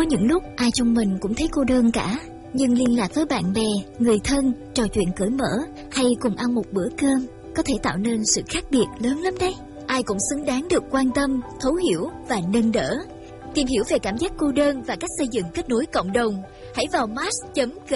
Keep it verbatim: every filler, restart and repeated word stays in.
Có những lúc ai trong mình cũng thấy cô đơn cả, nhưng liên lạc với bạn bè, người thân, trò chuyện cởi mở hay cùng ăn một bữa cơm có thể tạo nên sự khác biệt lớn lắm đấy. Ai cũng xứng đáng được quan tâm, thấu hiểu và nâng đỡ. Tìm hiểu về cảm giác cô đơn và cách xây dựng kết nối cộng đồng, hãy vào match chấm